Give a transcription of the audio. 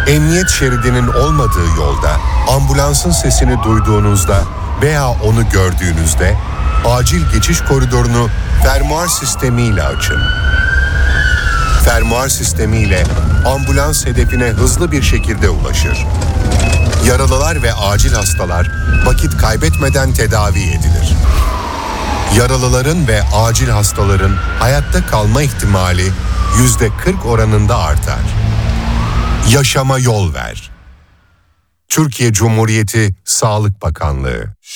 Emniyet şeridinin olmadığı yolda ambulansın sesini duyduğunuzda veya onu gördüğünüzde acil geçiş koridorunu fermuar sistemiyle açın. Fermuar sistemiyle ambulans hedefine hızlı bir şekilde ulaşır. Yaralılar ve acil hastalar vakit kaybetmeden tedavi edilir. Yaralıların ve acil hastaların hayatta kalma ihtimali %40 oranında artar. Yaşama yol ver. Türkiye Cumhuriyeti Sağlık Bakanlığı.